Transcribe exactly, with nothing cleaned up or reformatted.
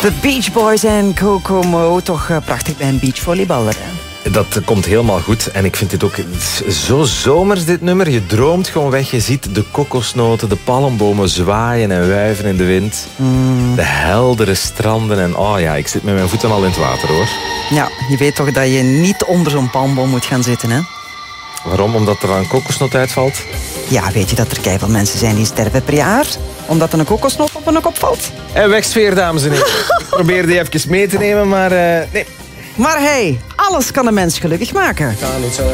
De Beach Boys en Kokomo, toch uh, prachtig bij een beachvolleyballer, hè? Dat komt helemaal goed. En ik vind dit ook zo zomers, dit nummer. Je droomt gewoon weg. Je ziet de kokosnoten, de palmbomen zwaaien en wuiven in de wind. Mm. De heldere stranden. En oh ja, ik zit met mijn voeten al in het water, hoor. Ja, je weet toch dat je niet onder zo'n palmboom moet gaan zitten, hè? Waarom? Omdat er een kokosnoot uitvalt? Ja, weet je dat er keiveel mensen zijn die sterven per jaar? Omdat er een kokosnoot op hun kop valt? En wegsfeer, dames en heren. Ik probeer die even mee te nemen, maar uh, nee. Maar hey, alles kan een mens gelukkig maken. Ga niet zo